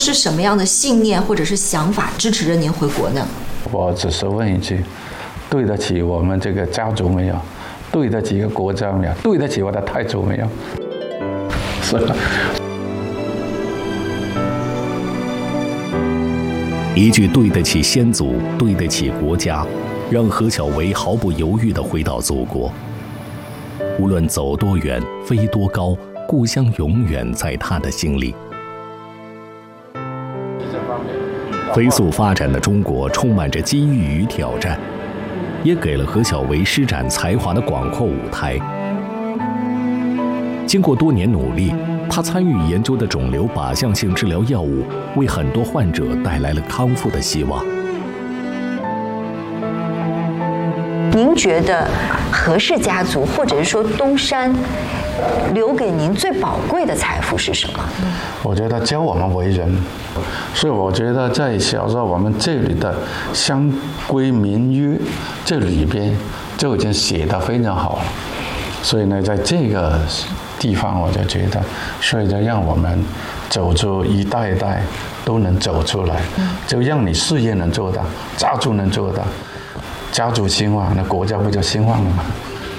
是什么样的信念或者是想法支持着您回国呢？ 我只是问一句，对得起我们这个家族没有？对得起一个国家没有？对得起我的太祖没有？是吧？ 一句对得起先祖，对得起国家，让何小维毫不犹豫地回到祖国。无论走多远，飞多高，故乡永远在他的心里。飞速发展的中国充满着机遇与挑战，也给了何小维施展才华的广阔舞台。经过多年努力，他参与研究的肿瘤靶向性治疗药物，为很多患者带来了康复的希望。 您觉得何氏家族，或者是说东山，留给您最宝贵的财富是什么？ 我觉得教我们为人，所以我觉得在小时候我们这里的乡规民约这里边就已经写得非常好了。所以呢，在这个地方我就觉得，所以就让我们走出一代一代都能走出来，就让你事业能做到，家族能做到，家族兴旺，那国家不就兴旺了吗？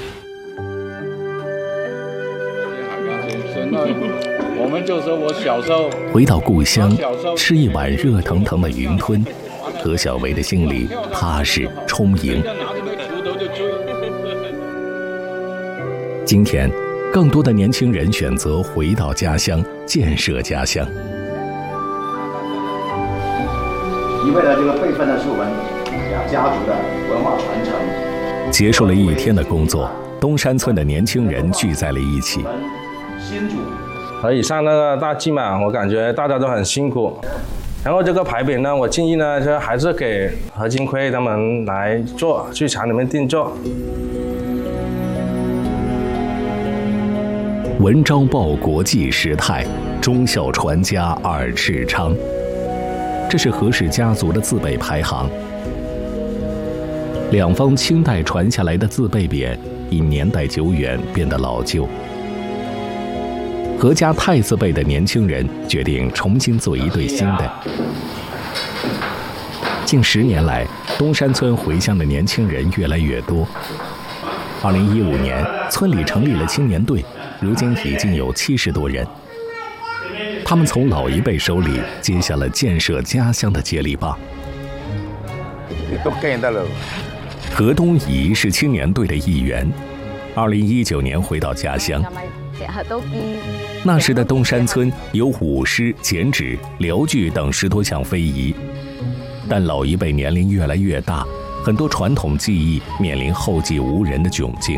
我们就说我小时候回到故乡，吃一碗热腾腾的云吞，何小维的心里踏实充盈。今天，更多的年轻人选择回到家乡，建设家乡。 意味着这个备份的是我们家族的文化传承。 结束了一天的工作，东山村的年轻人聚在了一起。 新主可以上那个大祭嘛，我感觉大家都很辛苦。然后这个牌匾呢，我建议呢，就还是给何金辉他们来做，去厂里面定做。 文昭报国际时态，忠孝传家二赤昌。这是何氏家族的字辈排行。两方清代传下来的字辈匾，因年代久远变得老旧。何家太字辈的年轻人决定重新做一对新的。近10年来，东山村回乡的年轻人越来越多。2015年，村里成立了青年队，如今已经有70多人。他们从老一辈手里接下了建设家乡的接力棒。何东仪是青年队的一员，2019年回到家乡。那时的东山村有舞狮、剪纸、辽剧等10多项非遗，但老一辈年龄越来越大，很多传统技艺面临后继无人的窘境。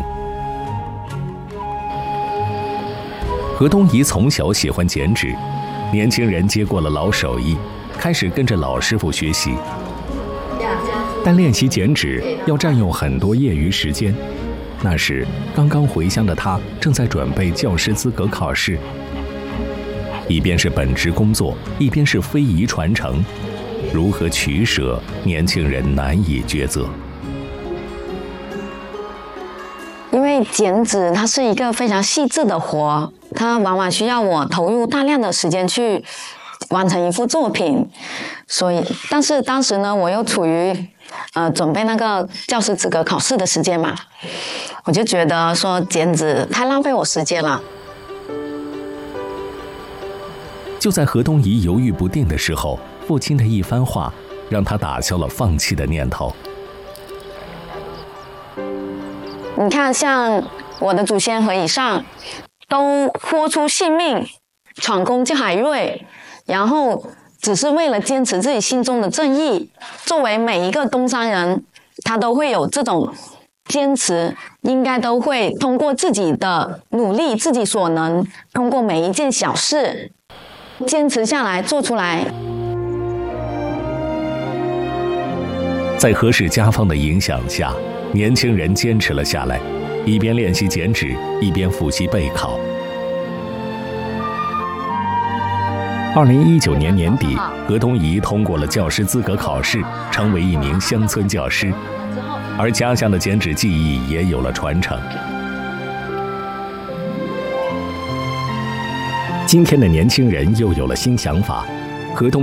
何东仪从小喜欢剪纸，年轻人接过了老手艺，开始跟着老师傅学习。但练习剪纸要占用很多业余时间。那时刚刚回乡的他正在准备教师资格考试，一边是本职工作，一边是非遗传承，如何取舍，年轻人难以抉择。 因为剪纸它是一个非常细致的活，它往往需要我投入大量的时间去完成一幅作品，所以但是当时呢，我又处于准备那个教师资格考试的时间嘛，我就觉得说剪纸太浪费我时间了。 就在何东仪犹豫不定的时候，父亲的一番话让他打消了放弃的念头。 你看，像我的祖先何以上都豁出性命闯攻进海瑞，然后只是为了坚持自己心中的正义。作为每一个东山人，他都会有这种坚持，应该都会通过自己的努力，自己所能，通过每一件小事坚持下来，做出来。 在何氏家方的影响下，年轻人坚持了下来，一边练习剪纸，一边复习备考。2019年年底，何东仪通过了教师资格考试，成为一名乡村教师，而家乡的剪纸技艺也有了传承。今天的年轻人又有了新想法，何东